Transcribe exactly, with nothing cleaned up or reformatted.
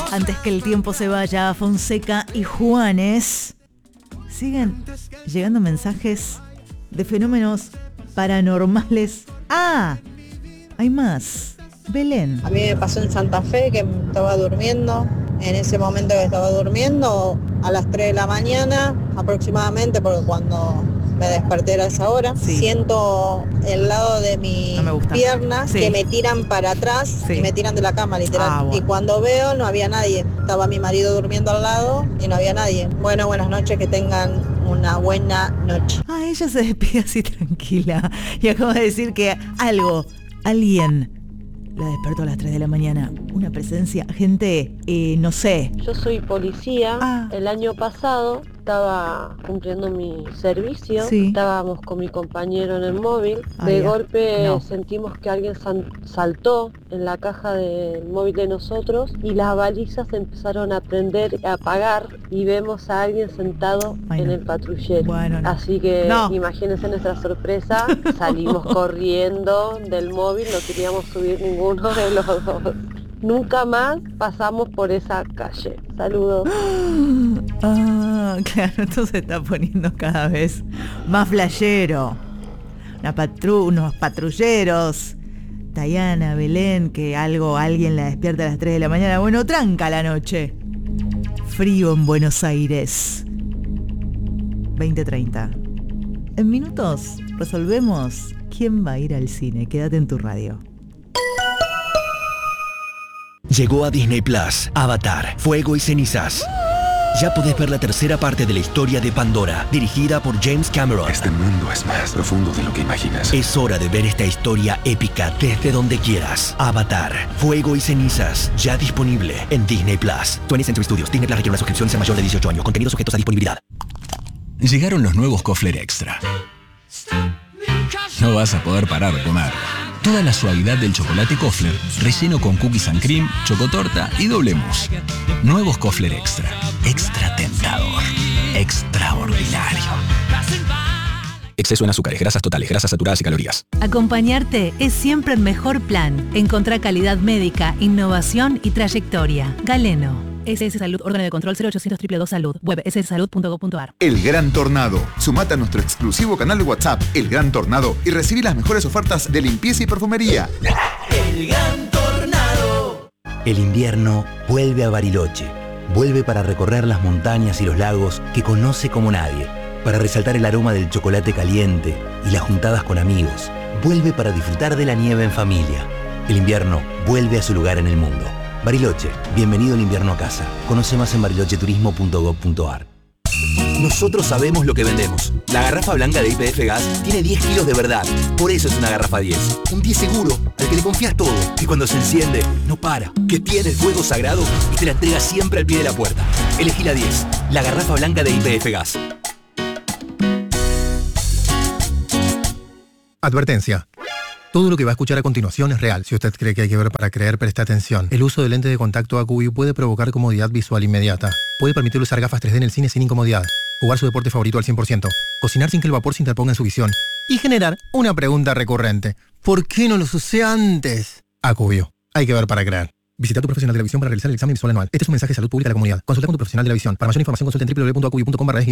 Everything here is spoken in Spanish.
Antes que el tiempo se vaya, Fonseca y Juanes. Siguen llegando mensajes de fenómenos paranormales. ¡Ah! Hay más. Belén. A mí me pasó en Santa Fe que estaba durmiendo. En ese momento que estaba durmiendo, a las tres de la mañana aproximadamente, porque cuando me desperté era esa hora, sí. Siento el lado de mis no piernas sí. que me tiran para atrás sí. y me tiran de la cama, literal. Ah, bueno. Y cuando veo no había nadie. Estaba mi marido durmiendo al lado y no había nadie. Bueno, buenas noches, que tengan una buena noche. Ah, ella se despide así tranquila. Y acabo de decir que algo, alguien la despertó a las tres de la mañana. Una presencia, gente, eh, no sé. Yo soy policía. Ah. El año pasado estaba cumpliendo mi servicio. Sí. Estábamos con mi compañero en el móvil. Ah, de ya. golpe no. sentimos que alguien san- saltó en la caja del móvil de nosotros y las balizas empezaron a prender, a apagar y vemos a alguien sentado Ay, en no. el patrullero. Bueno, no. Así que no. imagínense nuestra sorpresa. Salimos corriendo del móvil, no queríamos subir ninguno de los dos. Nunca más pasamos por esa calle. Saludos. Ah, claro, esto se está poniendo cada vez más flashero. Una patru- unos patrulleros. Tayana, Belén, que algo, alguien la despierta a las tres de la mañana. Bueno, tranca la noche. Frío en Buenos Aires. veinte treinta. En minutos resolvemos quién va a ir al cine. Quédate en tu radio. Llegó a Disney Plus, Avatar, Fuego y Cenizas. Ya podés ver la tercera parte de la historia de Pandora, dirigida por James Cameron. Este mundo es más profundo de lo que imaginas. Es hora de ver esta historia épica desde donde quieras. Avatar, Fuego y Cenizas, ya disponible en Disney Plus. twentieth Century Studios. Disney Plus requiere una suscripción sea mayor de dieciocho años. Contenidos sujetos a disponibilidad. Llegaron los nuevos Kofler Extra. No vas a poder parar de comer. Toda la suavidad del chocolate Kofler, relleno con cookies and cream, chocotorta y doble mousse. Nuevos Kofler Extra. Extra tentador. Extraordinario. Exceso en azúcares, grasas totales, grasas saturadas y calorías. Acompañarte es siempre el mejor plan. Encontrá calidad médica, innovación y trayectoria. Galeno. S S Salud, órgano de control cero ochocientos dos dos dos Salud. Web s s salud punto gov punto a r. El Gran Tornado. Sumate a nuestro exclusivo canal de WhatsApp, El Gran Tornado, y recibí las mejores ofertas de limpieza y perfumería. El Gran Tornado. El invierno vuelve a Bariloche. Vuelve para recorrer las montañas y los lagos que conoce como nadie. Para resaltar el aroma del chocolate caliente y las juntadas con amigos. Vuelve para disfrutar de la nieve en familia. El invierno vuelve a su lugar en el mundo. Bariloche, bienvenido el invierno a casa. Conoce más en bariloche turismo punto gov punto a r. Nosotros sabemos lo que vendemos. La garrafa blanca de Y P F Gas tiene diez kilos de verdad. Por eso es una garrafa diez. Un diez seguro, al que le confías todo. Que cuando se enciende, no para. Que tiene el fuego sagrado y te la entrega siempre al pie de la puerta. Elegí la diez. La garrafa blanca de Y P F Gas. Advertencia. Todo lo que va a escuchar a continuación es real. Si usted cree que hay que ver para creer, preste atención. El uso de lente de contacto A Q V puede provocar comodidad visual inmediata. Puede permitir usar gafas tres D en el cine sin incomodidad. Jugar su deporte favorito al cien por ciento. Cocinar sin que el vapor se interponga en su visión. Y generar una pregunta recurrente. ¿Por qué no los usé antes? A Q V. Hay que ver para creer. Visita a tu profesional de la visión para realizar el examen visual anual. Este es un mensaje de salud pública de la comunidad. Consulta con tu profesional de la visión. Para mayor información consulta en doble u doble u doble u punto a q v punto com barra